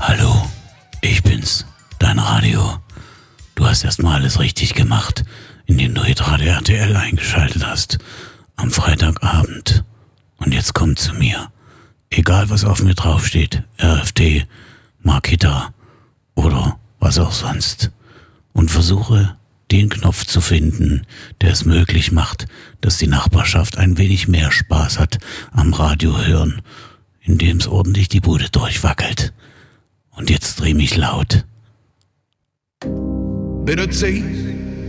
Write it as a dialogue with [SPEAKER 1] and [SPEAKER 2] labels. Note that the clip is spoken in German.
[SPEAKER 1] Hallo, ich bin's, dein Radio. Du hast erstmal alles richtig gemacht, indem du Hitradio RTL eingeschaltet hast. Am Freitagabend. Und jetzt komm zu mir. Egal was auf mir draufsteht, RFT, Makita oder was auch sonst. Und versuche, den Knopf zu finden, der es möglich macht, dass die Nachbarschaft ein wenig mehr Spaß hat am Radio hören, indem es ordentlich die Bude durchwackelt. Und jetzt dreh mich laut.
[SPEAKER 2] Bitte